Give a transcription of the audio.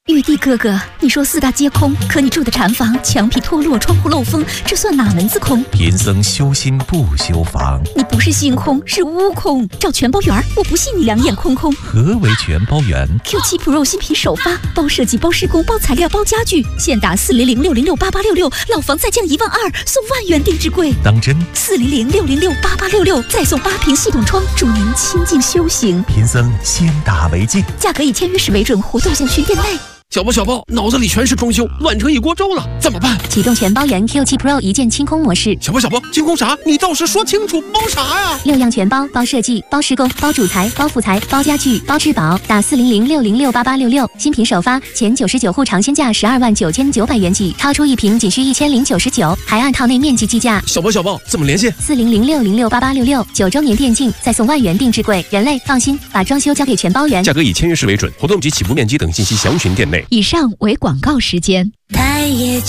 玉帝哥哥，你说四大皆空，可你住的禅房墙皮脱落，窗户漏风，这算哪门子空？ 贫僧修心不修房。 你不是心空，是悟空。找全包圆，我不信你两眼空空。 何为全包圆 ？Q7 Pro 新品首发，包设计、包施工、包材料、包家具，现打400-606-8866，老房再降12000，送万元定制柜。 当真 ？400-606-8866，再送8瓶系统窗，助您清静修行。 贫僧先打为敬， 价格以签约时为准，活动详询店内。 小包，脑子里全是装修，乱成一锅粥了，怎么办？ 启动全包圆 Q7 Pro 一键清空模式。 小包，清空啥？你倒是说清楚，包啥呀 ？6样全包，包设计、包施工、包主材、包副材、包家具、包质保。打400-606-8866，新品首发，前99户尝鲜价129900元起，超出1瓶仅需1099，还按套内面积计价。 小包，怎么联系 ？400-606-8866，9周年电竞，再送万元定制柜。人类放心，把装修交给全包圆。 价格以签约时为准，活动及起步面积等信息详询店内。 以上为广告时间。